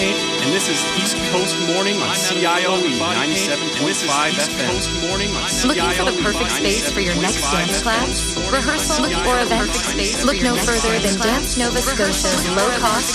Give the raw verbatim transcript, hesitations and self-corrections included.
Paint, and this is East Coast Morning on C I O E ninety-seven point five F M. Looking for the perfect space for your next dance class, rehearsal, or event? Look no further than Dance Nova Scotia's low-cost